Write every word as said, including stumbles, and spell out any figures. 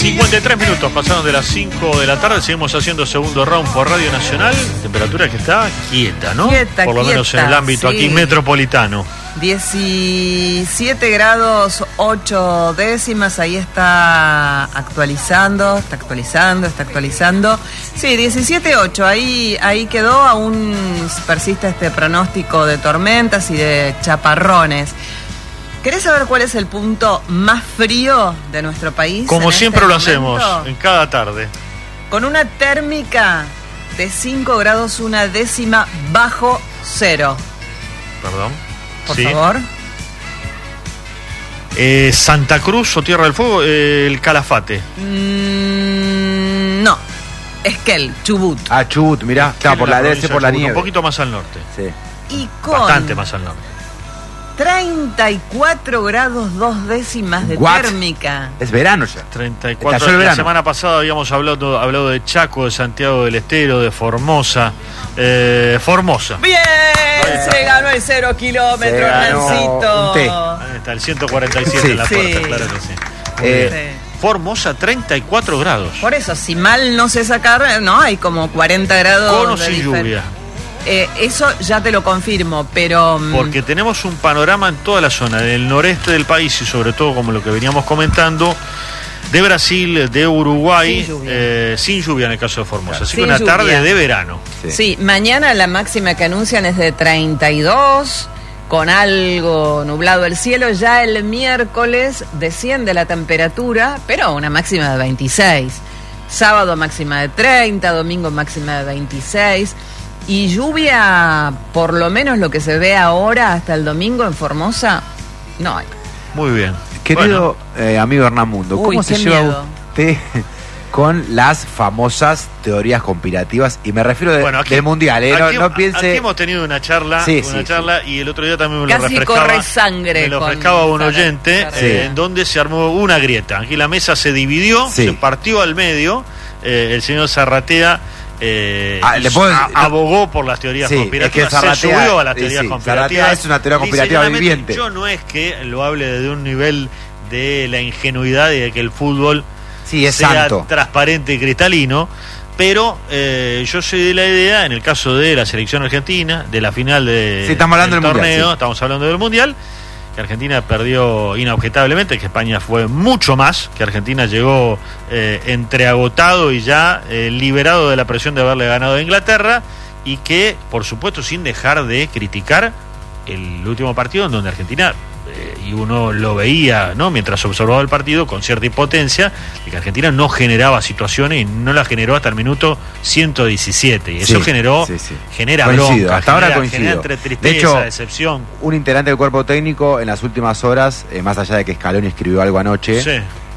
cincuenta y tres minutos pasaron de las cinco de la tarde. Seguimos haciendo segundo round por Radio Nacional. Temperatura que está quieta, ¿no? Quieta, por lo quieta, menos en el ámbito sí. aquí metropolitano. diecisiete grados ocho décimas, ahí está actualizando, está actualizando, está actualizando. Sí, diecisiete ocho, ahí, ahí quedó, aún persiste este pronóstico de tormentas y de chaparrones. ¿Querés saber cuál es el punto más frío de nuestro país? Como siempre este lo momento? hacemos, en cada tarde. Con una térmica de cinco grados una décima bajo cero. Perdón. Por sí. favor. Eh, Santa Cruz o Tierra del Fuego, eh, el Calafate. Mm, no. Esquel, Chubut. Ah, Chubut, mirá. Está por la, debe ser por la Chubut, nieve. Un poquito más al norte. Sí. Y con Bastante más al norte. treinta y cuatro grados dos décimas de What? térmica. Es verano ya. treinta y cuatro. Estalló el La verano. semana pasada habíamos hablado, hablado de Chaco, de Santiago del Estero, de Formosa. Eh, Formosa. ¡Bien! Se ganó el cero kilómetros, Se ganó Nancito. un té. Ahí está, el ciento cuarenta y siete Sí. en la Sí. puerta, claro que sí. Muy Eh, bien. Formosa, treinta y cuatro grados. Por eso, si mal no sé sacar, no, hay como cuarenta grados. Con o de sin difer- lluvia. Eh, eso ya te lo confirmo, pero... mm, Porque tenemos un panorama en toda la zona, del noreste del país y sobre todo, como lo que veníamos comentando, de Brasil, de Uruguay, Sin lluvia. eh, sin lluvia en el caso de Formosa. Así Sin que una lluvia. tarde de verano. Sí. Sí, mañana la máxima que anuncian es de treinta y dos, con algo nublado el cielo. Ya el miércoles desciende la temperatura, pero una máxima de veintiséis. Sábado máxima de treinta, domingo máxima de veintiséis. Y lluvia, por lo menos lo que se ve ahora hasta el domingo en Formosa, no hay. Muy bien. Querido eh, amigo Hernán Mundo, ¿cómo Uy, se qué lleva miedo. usted con las famosas teorías conspirativas? Y me refiero de- Bueno, aquí- del mundial, ¿eh? No, aquí, no piense. aquí hemos tenido una charla, Sí, una sí, charla y el otro día también me lo Casi refrescaba. corre sangre Me lo con refrescaba un Sara- oyente, Sara- eh, Sí. en donde se armó una grieta. Aquí la mesa se dividió, Sí. se partió al medio. Eh, el señor Zarratea eh, Ah, ¿le puedo a- decir? abogó por las teorías Sí, conspirativas, es que Zarratea- se subió a las sí, teorías sí, conspirativas. Zarratea es una teoría Dice conspirativa claramente, viviente. Yo no es que lo hable desde un nivel de la ingenuidad y de que el fútbol Sí, es sea santo. transparente y cristalino, pero eh, yo soy de la idea, en el caso de la selección argentina, de la final de, Sí, estamos hablando del del torneo, Mundial, sí. estamos hablando del Mundial, que Argentina perdió inobjetablemente, que España fue mucho más, que Argentina llegó eh, entreagotado y ya eh, liberado de la presión de haberle ganado a Inglaterra, y que, por supuesto, sin dejar de criticar el último partido en donde Argentina, eh, y uno lo veía, ¿no?, mientras observaba el partido con cierta impotencia, de que Argentina no generaba situaciones y no las generó hasta el minuto ciento diecisiete, y eso Sí, generó sí, sí. genera Coincido, bronca, hasta ahora genera, coincido. genera entre tristeza, De hecho, decepción. Un integrante del cuerpo técnico en las últimas horas, eh, más allá de que Scaloni escribió algo anoche, Sí.